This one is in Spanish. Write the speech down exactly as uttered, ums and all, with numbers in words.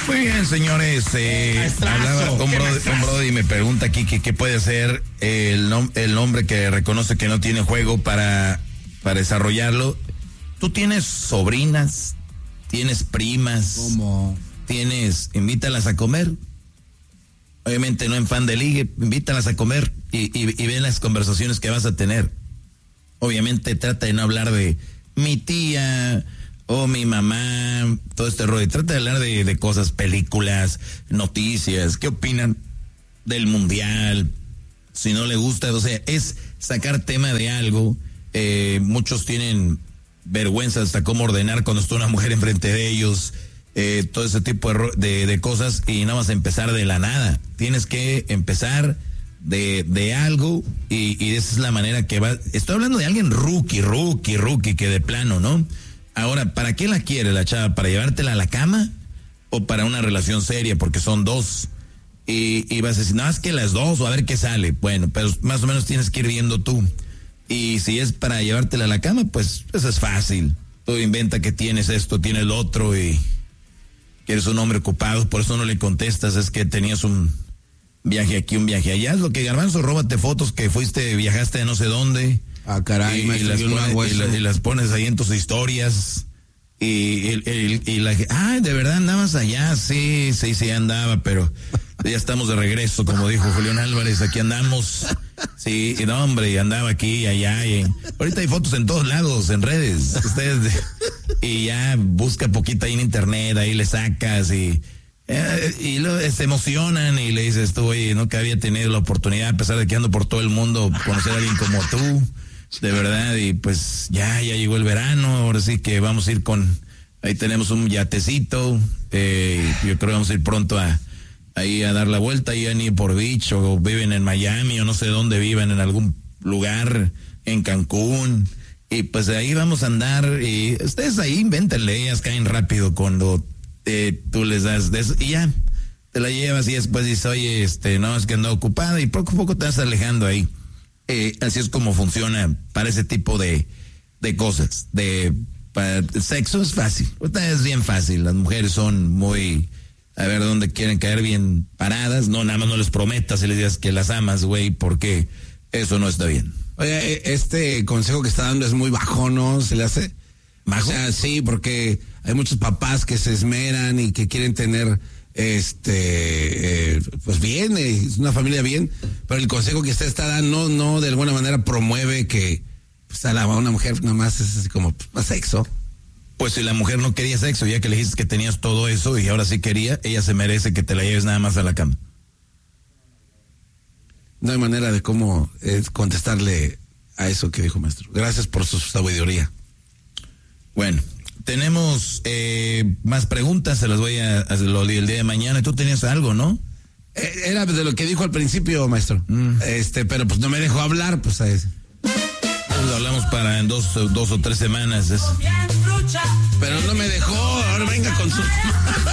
Muy bien, señores. Eh, hablaba un brody, un brody y me pregunta aquí que qué puede hacer el, nom- el hombre que reconoce que no tiene juego para, para desarrollarlo. Tú tienes sobrinas, tienes primas. ¿Cómo? Tienes, invítalas a comer. Obviamente no en fan de ligue, invítalas a comer y, y, y ven las conversaciones que vas a tener. Obviamente trata de no hablar de mi tía o mi mamá, todo este rollo. Trata de hablar de, de cosas, películas, noticias, qué opinan del mundial, si no le gusta, o sea, es sacar tema de algo. Eh, muchos tienen vergüenza hasta cómo ordenar cuando está una mujer enfrente de ellos. Eh, todo ese tipo de, de, de cosas y no vas a empezar de la nada. Tienes que empezar de, de algo y, y esa es la manera que va. Estoy hablando de alguien rookie, rookie, rookie, que de plano, ¿no? Ahora, ¿para qué la quiere la chava? ¿Para llevártela a la cama o para una relación seria? Porque son dos. Y, y vas a decir, no, es que las dos o a ver qué sale. Bueno, pero más o menos tienes que ir viendo tú. Y si es para llevártela a la cama, pues eso es fácil. Tú inventa que tienes esto, tienes lo otro y que eres un hombre ocupado, por eso no le contestas, es que tenías un viaje aquí, un viaje allá. Es lo que Garbanzo, róbate fotos que fuiste, viajaste de no sé dónde. Ah, caray, y, maestro, y, las yo no pones, hago y, eso. la, y las pones ahí en tus historias. Y, y, y, y la ah, ¿de verdad andabas allá? Sí, sí, sí andaba, pero ya estamos de regreso, como dijo Julián Álvarez, aquí andamos. Sí, y no, hombre, andaba aquí y allá. Y ahorita hay fotos en todos lados, en redes. Ustedes, y ya busca poquito ahí en internet, ahí le sacas y, eh, y lo, se emocionan y le dices tú, oye, no que había tenido la oportunidad, a pesar de que ando por todo el mundo, conocer a alguien como tú. De verdad, y pues ya, ya llegó el verano, ahora sí que vamos a ir con, ahí tenemos un yatecito, eh, yo creo que vamos a ir pronto a, ahí a dar la vuelta, ahí en Newport Beach, o viven en Miami, o no sé dónde viven, en algún lugar, en Cancún, y pues ahí vamos a andar, y ustedes ahí invéntenle, ellas caen rápido cuando eh, tú les das de eso, y ya, te la llevas y después dices, oye, este, no, es que ando ocupada, y poco a poco te vas alejando ahí. Eh, así es como funciona para ese tipo de, de cosas. De para, sexo es fácil, ahorita es bien fácil. Las mujeres son muy, a ver dónde quieren caer bien paradas. No, nada más no les prometas y les digas que las amas, güey, porque eso no está bien. Oye, este consejo que está dando es muy bajo, ¿no? ¿Se le hace? ¿Bajo? O sea, sí, porque hay muchos papás que se esmeran y que quieren tener este eh, pues bien, eh, es una familia bien, pero el consejo que usted está dando no, no de alguna manera promueve que pues, a, la, a una mujer nada más es así como pues, más sexo. Pues si la mujer no quería sexo, ya que le dijiste que tenías todo eso y ahora sí quería, ella se merece que te la lleves nada más a la cama. No hay manera de cómo eh, contestarle a eso que dijo maestro. Gracias por su sabiduría. Bueno, tenemos eh, más preguntas, se las voy a hacer el día de mañana. Tú tenías algo, ¿no? Eh, era de lo que dijo al principio, maestro. Mm. Este, pero pues no me dejó hablar, pues a ese. Pues lo hablamos para en dos, dos o tres semanas. Es... Pero no me dejó, ahora venga con su...